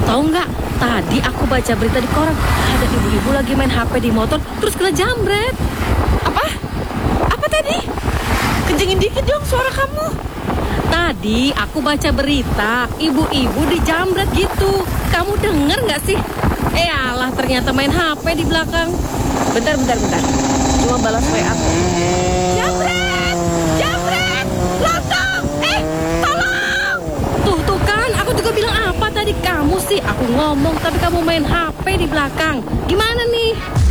Tahu nggak? Tadi aku baca berita di koran, ada ibu-ibu lagi main HP di motor, terus kena jambret. Apa? Apa tadi? Kencengin dikit dong suara kamu. Tadi aku baca berita, ibu-ibu dijambret gitu. Kamu denger nggak sih? Alah, ternyata main HP di belakang. Bentar. Cuma balas WA aku. Jambret! Jambret! Lontong! Tolong! Tuh kan, aku juga bilang apa tadi kamu sih? Aku ngomong tapi kamu main HP di belakang. Gimana nih?